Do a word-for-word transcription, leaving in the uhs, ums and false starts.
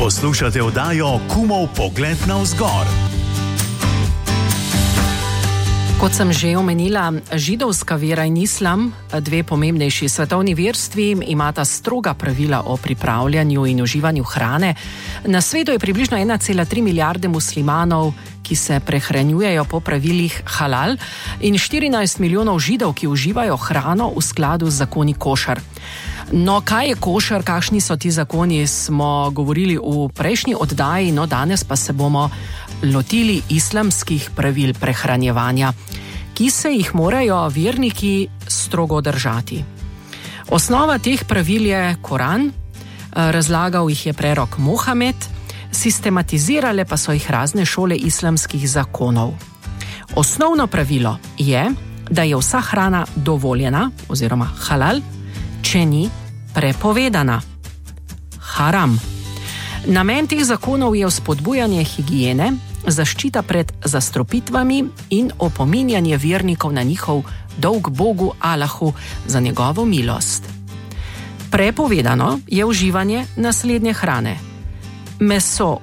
Poslušate oddajo Kumov pogled navzgor. Kot sem že omenila, židovska vera in islam, dve pomembnejši svetovni verstvi, imata stroga pravila o pripravljanju in uživanju hrane. Na svetu je približno ena cela tri milijarde muslimanov, ki se prehranjujejo po pravilih halal, in štirinajst milijonov židov, ki uživajo hrano v skladu z zakoni košar. No, kaj je košar, kakšni so ti zakoni, smo govorili v prejšnji oddaji, no danes pa se bomo lotili islamskih pravil prehranjevanja, ki se jih morajo verniki strogo držati. Osnova teh pravil je Koran, razlagal jih je prerok Mohamed, sistematizirale pa so jih razne šole islamskih zakonov. Osnovno pravilo je, da je vsa hrana dovoljena oziroma halal, če ni prepovedana. Haram. Namen teh zakonov je vzpodbujanje higiene, zaščita pred zastrupitvami in opominjanje vernikov na njihov dolg Bogu Allahu za njegovo milost. Prepovedano je uživanje naslednje hrane: meso